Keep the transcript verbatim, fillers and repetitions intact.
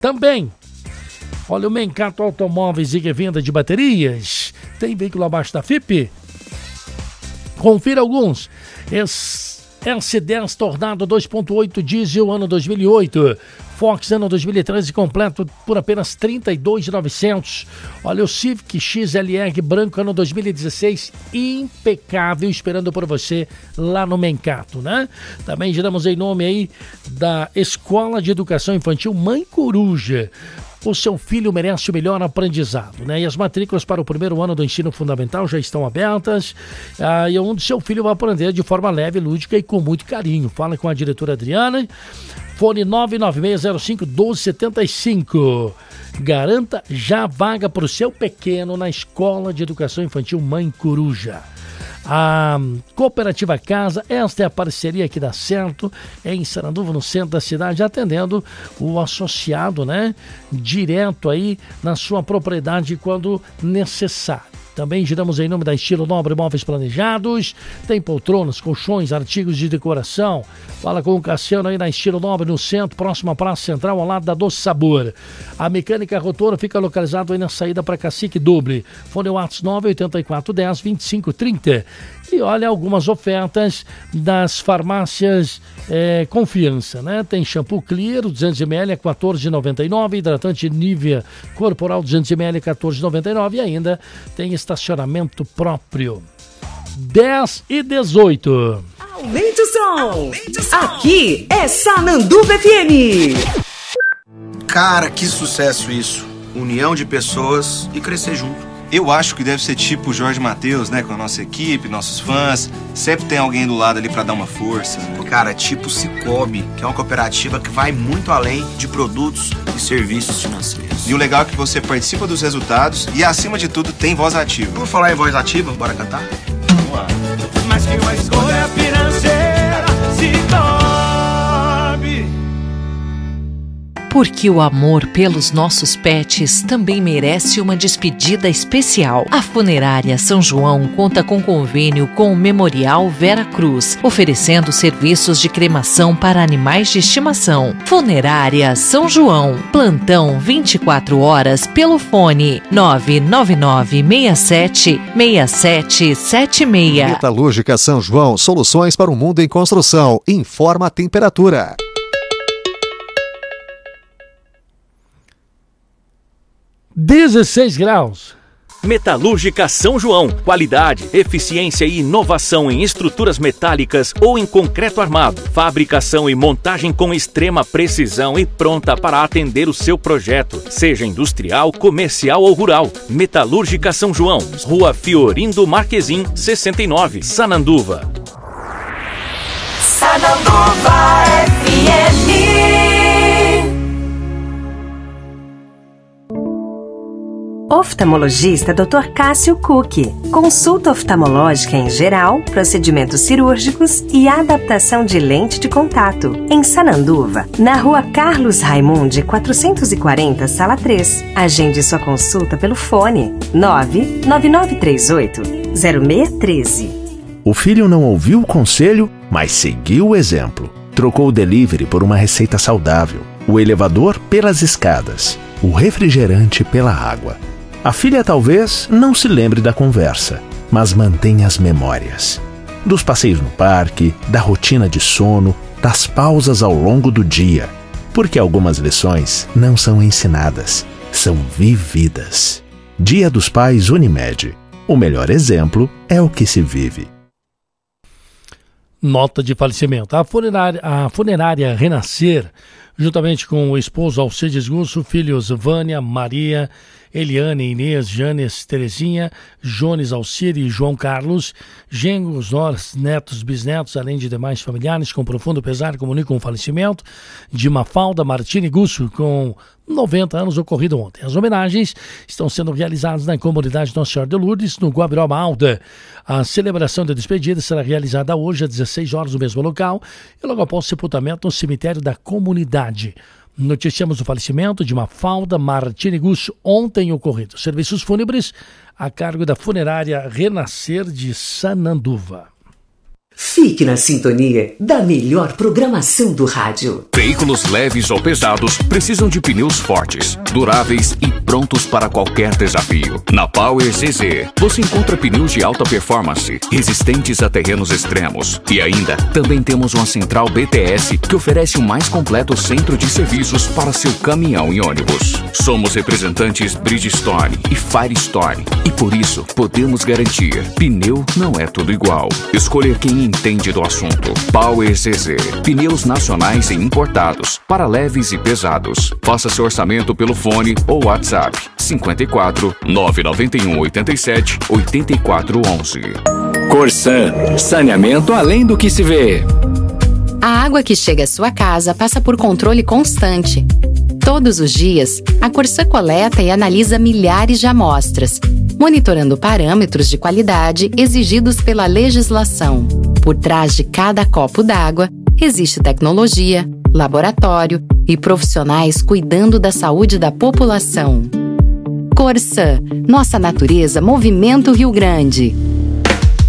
Também, olha, o Mencato Automóveis e Revenda de Baterias. Tem veículo abaixo da F I P? Confira alguns. S dez Tornado dois ponto oito diesel ano dois mil e oito. Fox ano dois mil e treze completo por apenas trinta e dois mil e novecentos. Olha o Civic X L R branco ano dois mil e dezesseis, impecável, esperando por você lá no Mencato, né? Também giramos em nome aí da Escola de Educação Infantil Mãe Coruja. O seu filho merece o melhor aprendizado, né? E as matrículas para o primeiro ano do ensino fundamental já estão abertas, ah, e onde seu filho vai aprender de forma leve, lúdica e com muito carinho. Fala com a diretora Adriana, fone nove nove seis zero cinco um dois sete cinco. Garanta já vaga para o seu pequeno na Escola de Educação Infantil Mãe Coruja. A Cooperativa Casa, esta é a parceria que dá certo, é em Saranduva, no centro da cidade, atendendo o associado, né, direto aí na sua propriedade quando necessário. Também giramos em nome da Estilo Nobre Móveis Planejados, tem poltronas, colchões, artigos de decoração. Fala com o Cassiano aí na Estilo Nobre, no centro, próximo à Praça Central, ao lado da Doce Sabor. A Mecânica Rotora fica localizado aí na saída para Cacique Doble. Fone WhatsApp nove oito quatro um zero vinte e cinco trinta. E olha algumas ofertas das farmácias é, Confiança, né? Tem shampoo Clear, duzentos mililitros, a quatorze reais e noventa e nove centavos, hidratante Nivea Corporal, duzentos mililitros, quatorze reais e noventa e nove centavos, e ainda tem estacionamento próprio. dez e dezoito. Aumente o som! Aumente o som. Aqui é Sananduva F M. Cara, que sucesso isso. União de pessoas e crescer junto. Eu acho que deve ser tipo o Jorge Mateus, né? Com a nossa equipe, nossos fãs. Sempre tem alguém do lado ali pra dar uma força. Cara, tipo Cicobi, que é uma cooperativa que vai muito além de produtos e serviços financeiros. E o legal é que você participa dos resultados e, acima de tudo, tem voz ativa. Por falar em voz ativa, bora cantar? Vamos lá. Mas que uma escolha financeira se torne. Porque o amor pelos nossos pets também merece uma despedida especial. A Funerária São João conta com convênio com o Memorial Vera Cruz, oferecendo serviços de cremação para animais de estimação. Funerária São João, plantão vinte e quatro horas pelo fone nove nove nove seis sete seis sete sete seis. Metalúrgica São João, soluções para o mundo em construção. Informa a temperatura. dezesseis graus. Metalúrgica São João. Qualidade, eficiência e inovação em estruturas metálicas ou em concreto armado. Fabricação e montagem com extrema precisão e pronta para atender o seu projeto, seja industrial, comercial ou rural. Metalúrgica São João. Rua Fiorindo Marquezim, sessenta e nove, Sananduva. Sananduva F M. Oftalmologista doutor Cássio Cook. Consulta oftalmológica em geral, procedimentos cirúrgicos e adaptação de lente de contato. Em Sananduva, na rua Carlos Raimundi, quatrocentos e quarenta, sala três. Agende sua consulta pelo fone nove nove nove três oito zero seis um três. O filho não ouviu o conselho, mas seguiu o exemplo. Trocou o delivery por uma receita saudável, o elevador pelas escadas, o refrigerante pela água. A filha talvez não se lembre da conversa, mas mantém as memórias. Dos passeios no parque, da rotina de sono, das pausas ao longo do dia. Porque algumas lições não são ensinadas, são vividas. Dia dos Pais Unimed. O melhor exemplo é o que se vive. Nota de falecimento. A funerária, a funerária Renascer, juntamente com o esposo Alcides Gusso, filhos Vânia, Maria, Eliane, Inês, Janes, Terezinha, Jones, Alcide e João Carlos, genros, nós, netos, bisnetos, além de demais familiares, com profundo pesar, comunicam o falecimento de Mafalda Martini Gusso, com noventa anos, ocorrido ontem. As homenagens estão sendo realizadas na comunidade Nossa Senhora de Lourdes, no Guabiroba Alta. A celebração da despedida será realizada hoje às dezesseis horas no mesmo local e logo após o sepultamento no cemitério da comunidade. Noticiamos o falecimento de Mafalda Martini Gusso ontem ocorrido. Serviços fúnebres a cargo da funerária Renascer de Sananduva. Fique na sintonia da melhor programação do rádio. Veículos leves ou pesados precisam de pneus fortes, duráveis e prontos para qualquer desafio. Na Power Z Z, você encontra pneus de alta performance, resistentes a terrenos extremos. E ainda, também temos uma central B T S que oferece o mais completo centro de serviços para seu caminhão e ônibus. Somos representantes Bridgestone e Firestone e por isso podemos garantir: pneu não é tudo igual. Escolha quem entende do assunto. Power Z Z, pneus nacionais e importados para leves e pesados. Faça seu orçamento pelo fone ou WhatsApp cinquenta e quatro, nove nove um, oitenta e sete, oitenta e quatro onze. Corsan, saneamento além do que se vê. A água que chega à sua casa passa por controle constante. Todos os dias, a Corsan coleta e analisa milhares de amostras, monitorando parâmetros de qualidade exigidos pela legislação. Por trás de cada copo d'água, existe tecnologia, laboratório e profissionais cuidando da saúde da população. Corsan, nossa natureza movimenta o Rio Grande.